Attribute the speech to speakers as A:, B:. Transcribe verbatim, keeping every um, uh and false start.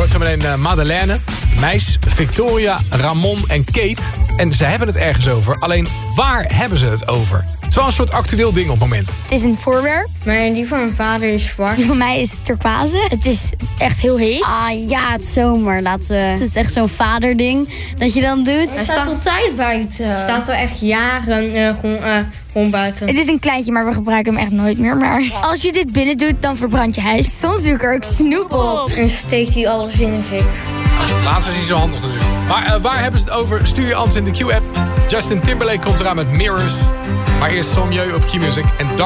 A: hoort zo meteen uh, Madeleine, Meis, Victoria, Ramon en Kate. En ze hebben het ergens over. Alleen, waar hebben ze het over? Het is wel een soort actueel ding op het moment.
B: Het is een voorwerp.
C: Maar die van mijn vader is zwart.
B: Die van mij is turquoise. Het is echt heel heet.
D: Ah ja, het zomer. Laten we... Het is echt zo'n vaderding dat je dan doet.
C: Hij staat altijd buiten. Staat er echt jaren uh, gewoon, uh, gewoon buiten.
B: Het is een kleintje, maar we gebruiken hem echt nooit meer. Maar als je dit binnen doet, dan verbrand je huis. Soms doe ik er ook snoep op.
C: En steekt hij alles in de fik.
A: Nou, laatst was niet zo handig natuurlijk. Maar uh, waar hebben ze het over? Stuur je antwoord in de Q-app. Justin Timberlake komt eraan met Mirrors. Maar eerst Sommieu op Q-Music. En